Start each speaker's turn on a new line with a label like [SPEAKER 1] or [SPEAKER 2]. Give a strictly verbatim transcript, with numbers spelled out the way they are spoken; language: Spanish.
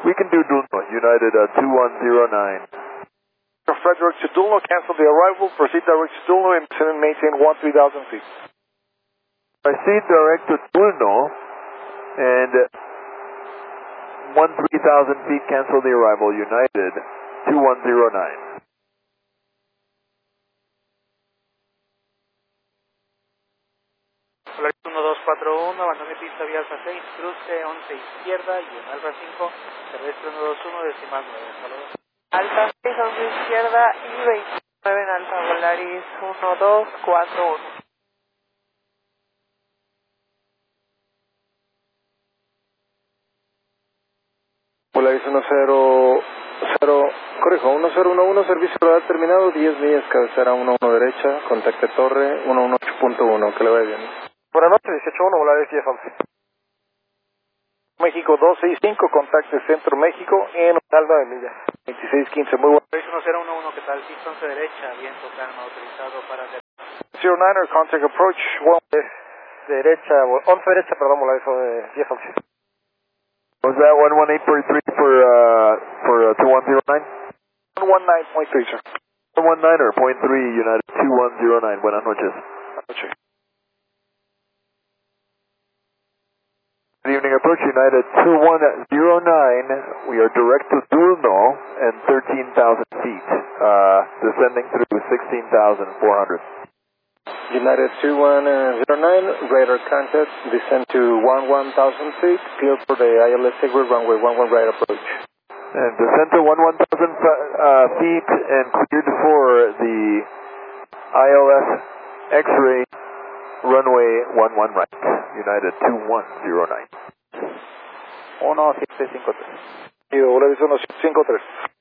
[SPEAKER 1] We can do Dulno, United uh, two one zero nine.
[SPEAKER 2] Frederick to Dulno, cancel the arrival, proceed direct to Dulno and maintain one three thousand feet.
[SPEAKER 1] Proceed direct to Dulno and one three thousand feet, cancel the arrival, United two one zero nine.
[SPEAKER 3] Polaris uno dos cuatro uno, abandone pista vía Alfa seis, cruce once izquierda y en Alfa cinco, terrestre uno dos uno, decimal nueve, saludos.
[SPEAKER 4] Alfa seis, once izquierda y veintinueve en Alfa Polaris uno dos cuatro uno.
[SPEAKER 2] Polaris uno cero cero, corrijo, uno cero uno uno, servicio radar terminado, diez millas, cabecera uno uno derecha, contacte torre uno uno ocho punto uno, que le vaya bien.
[SPEAKER 5] Buenas noches, dieciocho uno, Polaris diez once.
[SPEAKER 2] México dos seis cinco, contacte Centro México en
[SPEAKER 5] Saldo de millas.
[SPEAKER 2] veintiséis quince, muy bueno.
[SPEAKER 3] Polaris uno cero uno uno, ¿qué tal? Pista once derecha, viento calma, autorizado para...
[SPEAKER 2] cero nueve, contact approach, one.
[SPEAKER 5] Derecha, once derecha, perdón, Polaris diez once.
[SPEAKER 1] Was that one one eight point three for, uh, for uh, two one zero nine?
[SPEAKER 2] one one nine point three, sir.
[SPEAKER 1] one one nine or point three, United two one zero nine. Buenas noches.
[SPEAKER 2] Buenas noches.
[SPEAKER 1] Good evening, approach United two one zero nine. We are direct to Dulno and thirteen thousand feet, uh, descending through sixteen thousand four hundred.
[SPEAKER 2] United two one zero nine, radar contact, descend to one one thousand feet, clear for the I L S Sigrid runway one one right approach.
[SPEAKER 1] And descend to one one thousand uh, feet and cleared for the I L S X-ray runway one one right, United two one zero nine.
[SPEAKER 5] uno siete cinco tres.
[SPEAKER 2] Y Polaris uno siete cinco tres.